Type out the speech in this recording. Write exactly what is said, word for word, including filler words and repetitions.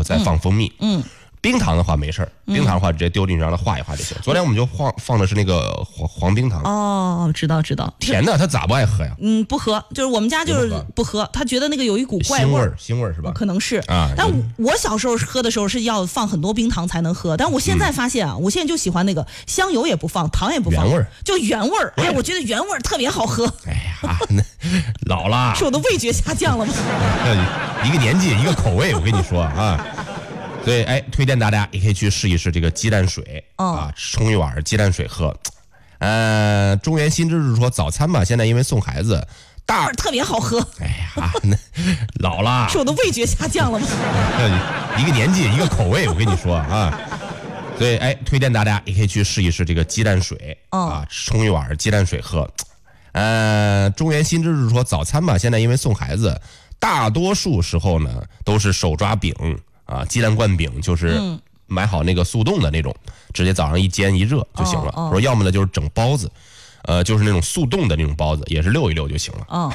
再放蜂蜜。 嗯。嗯冰糖的话没事儿，冰糖的话直接丢进去让它化一化就行。昨天我们就放放的是那个黄黄冰糖。 哦，知道知道。 甜的他咋不爱喝呀？ 嗯，不喝，就是我们家就是不喝，他觉得那个有一股怪味儿， 腥味儿是吧？ 可能是啊。 但我小时候喝的时候是要放很多冰糖才能喝，但我现在发现啊，嗯、我现在就喜欢那个香油也不放，糖也不放， 原味儿， 就原味儿。哎呀，我觉得原味儿特别好喝。 哎呀，那老了， 是我的味觉下降了吗？ 一个年纪一个口味，我跟你说啊。所以，哎，推荐大家也可以去试一试这个鸡蛋水、哦、啊，冲一碗鸡蛋水喝。呃，中原新知识说早餐吧，现在因为送孩子，大特别好喝。 哎呀，那老了， 是我的味觉下降了吗？ 一个年纪一个口味，我跟你说啊。所以，哎，推荐大家也可以去试一试这个鸡蛋水、哦、啊，冲一碗鸡蛋水喝。呃，中原新知识说早餐吧，现在因为送孩子，大多数时候呢都是手抓饼。啊，鸡蛋灌饼就是买好那个速冻的那种，嗯、直接早上一煎一热就行了。哦哦、说要么呢就是整包子，呃，就是那种速冻的那种包子，也是溜一溜就行了。哦